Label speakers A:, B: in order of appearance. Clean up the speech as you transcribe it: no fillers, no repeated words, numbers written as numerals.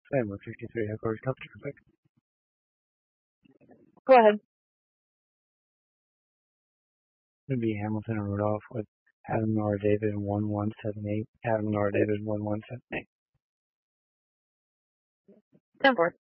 A: Same with 53 headquarters company pick.
B: Go ahead.
A: It'd be Hamilton and Rudolph with Adam Nora David in 1178. Adam Nora David 1178.
B: 10-4.